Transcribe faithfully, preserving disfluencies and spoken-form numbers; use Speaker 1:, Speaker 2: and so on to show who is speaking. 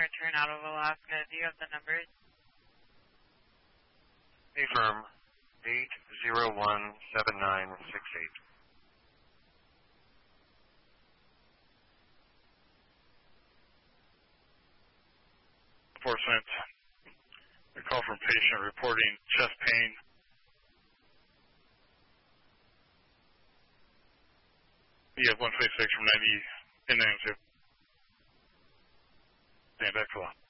Speaker 1: return out of Alaska. Do you have the numbers?
Speaker 2: Affirm. eight zero one seven nine six eight.
Speaker 3: Enforcement. A call from patient reporting chest pain. You have one fifty-six from ninety in nine two. Stand back for long.